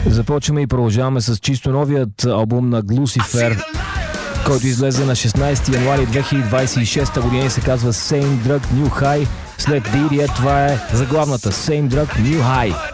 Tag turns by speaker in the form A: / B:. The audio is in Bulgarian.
A: Започваме и продължаваме с чисто новият албум на Глусифер, който излезе на 16 януари 2026 година и се казва Same Drug New High. След Didier това е заглавната Same Drug New High.